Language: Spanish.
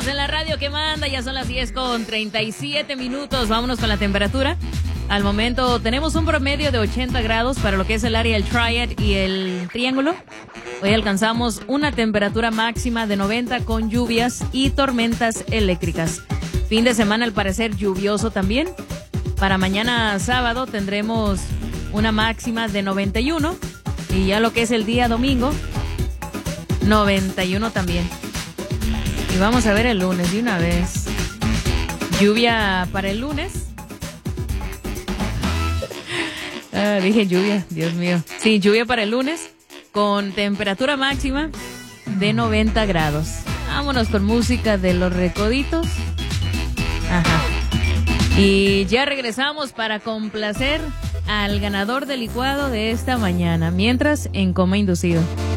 En la radio que manda, ya son las 10:37. Vámonos con la temperatura. Al momento tenemos un promedio de 80 grados para lo que es el área del Triad y el Triángulo. Hoy alcanzamos una temperatura máxima de 90 con lluvias y tormentas eléctricas. Fin de semana al parecer lluvioso también. Para mañana sábado tendremos una máxima de 91 y ya lo que es el día domingo, 91 también. Y vamos a ver el lunes de una vez. Lluvia para el lunes. Dije lluvia, Dios mío. Sí, lluvia para el lunes con temperatura máxima de 90 grados. Vámonos con música de Los Recoditos. Ajá. Y ya regresamos para complacer al ganador del licuado de esta mañana. Mientras, en coma inducido.